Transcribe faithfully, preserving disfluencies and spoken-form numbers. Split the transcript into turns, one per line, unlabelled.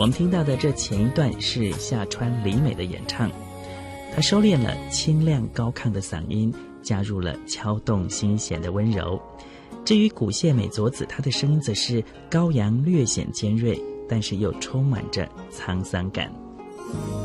我们听到的这前一段是夏川里美的演唱，她收敛了清亮高亢的嗓音，加入了敲动心弦的温柔。至于古谢美佐子，她的声音则是高扬略显尖锐，但是又充满着沧桑感。